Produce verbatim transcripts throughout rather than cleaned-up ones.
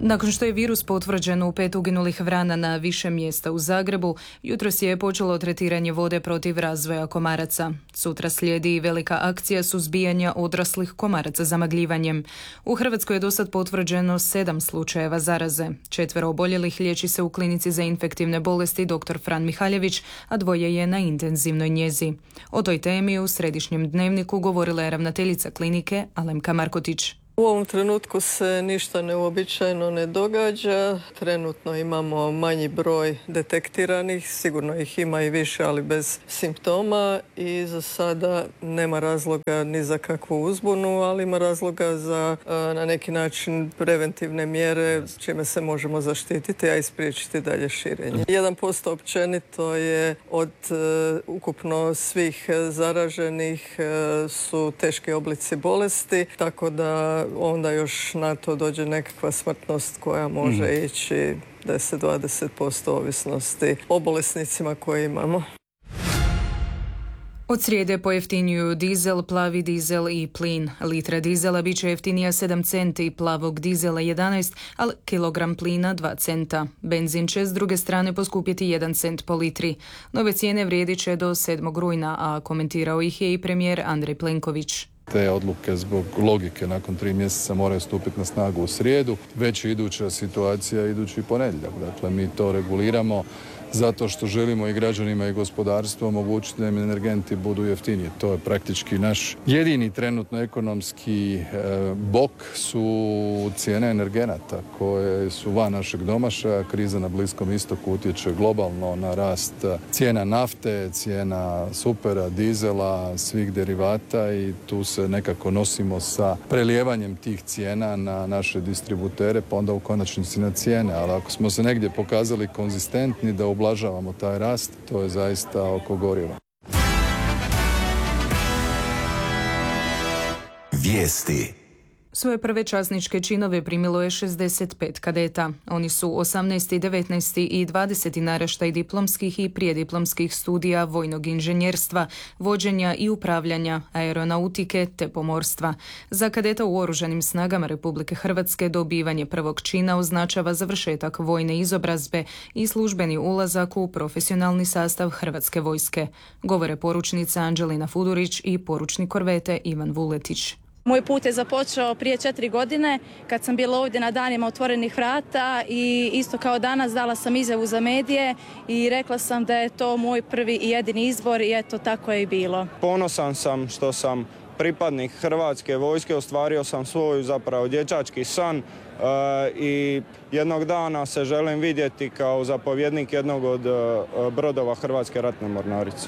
Nakon što je virus potvrđen u pet uginulih vrana na više mjesta u Zagrebu, jutros je počelo tretiranje vode protiv razvoja komaraca. Sutra slijedi velika akcija suzbijanja odraslih komaraca zamagljivanjem. U Hrvatskoj je dosad potvrđeno sedam slučajeva zaraze. Četvero oboljelih liječi se u klinici za infektivne bolesti dr. Fran Mihaljević, a dvoje je na intenzivnoj njezi. O toj temi u Središnjem dnevniku govorila je ravnateljica klinike Alemka Markotić. U ovom trenutku se ništa neuobičajeno ne događa. Trenutno imamo manji broj detektiranih, sigurno ih ima i više, ali bez simptoma i za sada nema razloga ni za kakvu uzbunu, ali ima razloga za na neki način preventivne mjere čime se možemo zaštititi, a i spriječiti dalje širenje. jedan posto općenito je od uh, ukupno svih zaraženih uh, su teški oblici bolesti, tako da onda još na to dođe nekakva smrtnost koja može mm. ići deset do dvadeset posto ovisnosti o bolesnicima koje imamo. Od srijede pojeftinjuju dizel, plavi dizel i plin. Litra dizela bit će jeftinija sedam centi, plavog dizela jedanaest, a kilogram plina dva centa. Benzin će s druge strane poskupjeti jedan cent po litri. Nove cijene vrijedit će do sedmog rujna, a komentirao ih je i premijer Andrej Plenković. Te odluke zbog logike nakon tri mjeseca moraju stupiti na snagu u srijedu. Već je iduća situacija idući ponedjeljak. Dakle, mi to reguliramo zato što želimo i građanima i gospodarstvu omogućiti da im energenti budu jeftiniji. To je praktički naš jedini trenutno ekonomski e, bok su cijene energenata koje su van našeg domašaja. Kriza na Bliskom istoku utječe globalno na rast cijena nafte, cijena supera, dizela, svih derivata i tu se nekako nosimo sa prelijevanjem tih cijena na naše distributere, pa onda u konačnici na cijene. Ali ako smo se negdje pokazali konzistentni da ublažavamo taj rast, to je zaista oko goriva. Vijesti. Svoje prve časničke činove primilo je šezdeset pet kadeta. Oni su osamnaesti, devetnaesti i dvadeseti naraštaj diplomskih i prijediplomskih studija vojnog inženjerstva, vođenja i upravljanja, aeronautike te pomorstva. Za kadeta u Oružanim snagama Republike Hrvatske dobivanje prvog čina označava završetak vojne izobrazbe i službeni ulazak u profesionalni sastav Hrvatske vojske. Govore poručnica Anđelina Fudurić i poručnik korvete Ivan Vuletić. Moj put je započeo prije četiri godine kad sam bila ovdje na danima otvorenih vrata i isto kao danas dala sam izjavu za medije i rekla sam da je to moj prvi i jedini izbor i eto tako je i bilo. Ponosan sam što sam pripadnik Hrvatske vojske, ostvario sam svoj zapravo dječački san e, i jednog dana se želim vidjeti kao zapovjednik jednog od e, brodova Hrvatske ratne mornarice.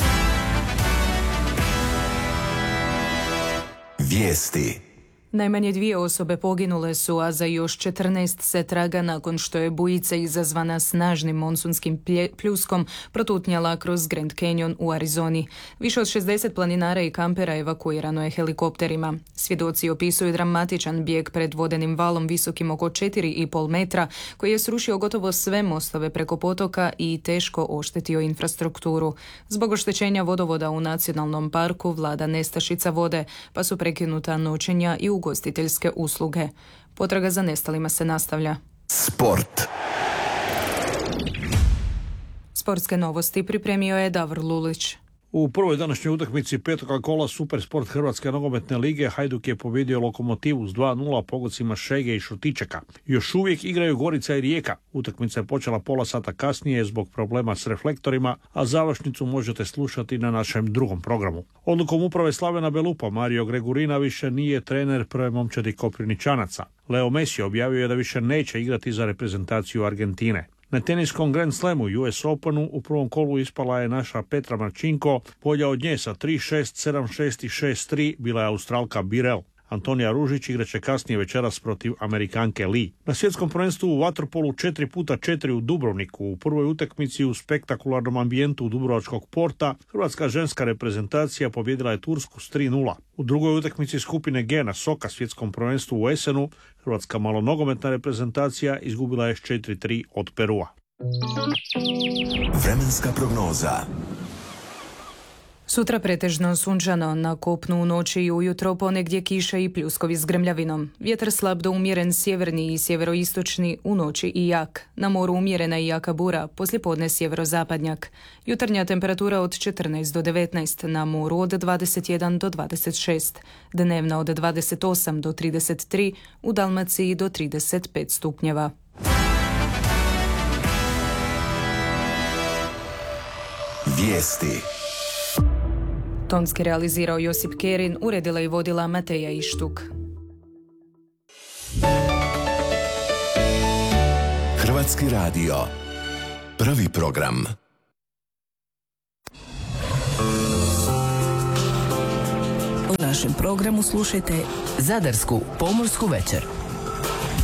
Vijesti. Najmanje dvije osobe poginule su, a za još četrnaest se traga nakon što je bujica izazvana snažnim monsunskim pljuskom protutnjala kroz Grand Canyon u Arizoni. Više od šezdeset planinara i kampera evakuirano je helikopterima. Svjedoci opisuju dramatičan bijeg pred vodenim valom visokim oko četiri i pol metra koji je srušio gotovo sve mostove preko potoka i teško oštetio infrastrukturu. Zbog oštećenja vodovoda u nacionalnom parku vlada nestašica vode, pa su prekinuta noćenja i ugostiteljske usluge. Potraga za nestalima se nastavlja. Sport. Sportske novosti pripremio je Davor Lulić. U prvoj današnjoj utakmici petoga kola Supersport Hrvatske nogometne lige Hajduk je pobjedio Lokomotivu s dva nula pogodcima Šege i Šutičeka. Još uvijek igraju Gorica i Rijeka. Utakmica je počela pola sata kasnije zbog problema s reflektorima, a završnicu možete slušati na našem drugom programu. Odlukom uprave Slavena Belupa Mario Gregurina više nije trener prve momčadi Koprivničanaca. Leo Messi objavio je da više neće igrati za reprezentaciju Argentine. Na teniskom Grand Slamu U S Openu u prvom kolu ispala je naša Petra Marčinko, bolja od nje sa tri šest, sedam šest i šest tri bila je Australka Birel. Antonija Ružić igraće kasnije večeras protiv Amerikanke Lee. Na svjetskom prvenstvu u vaterpolu četiri puta četiri u Dubrovniku u prvoj utakmici u spektakularnom ambijentu Dubrovačkog porta hrvatska ženska reprezentacija pobjedila je Tursku s tri nula. U drugoj utakmici skupine G na Soka svjetskom prvenstvu u Esenu hrvatska malonogometna reprezentacija izgubila je s četiri tri od Perua. Vremenska prognoza. Sutra pretežno sunčano, na kopnu u noći i ujutro ponegdje kiša i pljuskovi s grmljavinom. Vjetar slab do umjeren sjeverni i sjeveroistočni, u noći i jak. Na moru umjerena i jaka bura, poslijepodne sjeverozapadnjak. Jutarnja temperatura od četrnaest do devetnaest, na moru od dvadeset jedan do dvadeset šest. Dnevna od dvadeset osam do trideset tri, u Dalmaciji do trideset pet stupnjeva. Vijesti. Tonski realizirao Josip Kerin, uredila i vodila Mateja Ištuk. Hrvatski radio. Prvi program. U našem programu slušajte Zadarsku pomorsku večer.